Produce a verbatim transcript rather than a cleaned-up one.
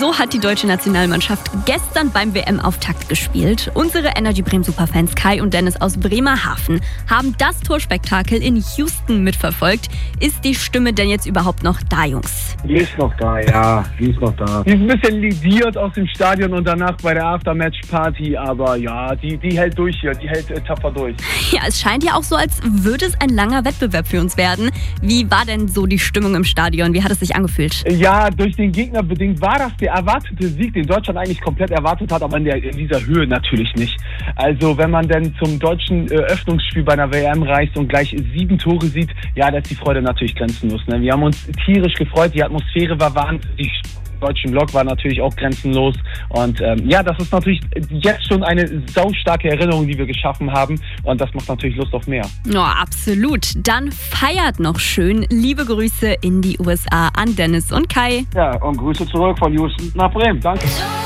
So hat die deutsche Nationalmannschaft gestern beim W M-Auftakt gespielt. Unsere Energy Bremen Superfans Kai und Dennis aus Bremerhaven haben das Torspektakel in Houston mitverfolgt. Ist die Stimme denn jetzt überhaupt noch da, Jungs? Die ist noch da, ja, die ist noch da. Die ist ein bisschen lidiert aus dem Stadion und danach bei der Aftermatch-Party, aber ja, die, die hält durch hier, die hält äh, tapfer durch. Ja, es scheint ja auch so, als würde es ein langer Wettbewerb für uns werden. Wie war denn so die Stimmung im Stadion? Wie hat es sich angefühlt? Ja, durch den Gegner bedingt war das der erwartete Sieg, den Deutschland eigentlich komplett erwartet hat, aber in, der, in dieser Höhe natürlich nicht. Also wenn man denn zum deutschen äh, Öffnungsspiel bei einer W M reist und gleich sieben Tore sieht, ja, da ist die Freude natürlich grenzenlos. Ne? Wir haben uns tierisch gefreut, die Atmosphäre war wahnsinnig. Der deutsche Block war natürlich auch grenzenlos und ähm, ja, das ist natürlich jetzt schon eine saustarke Erinnerung, die wir geschaffen haben und das macht natürlich Lust auf mehr. Ja, absolut. Dann feiert noch schön. Liebe Grüße in die U S A an Dennis und Kai. Ja, und Grüße zurück von Houston nach Bremen. Danke.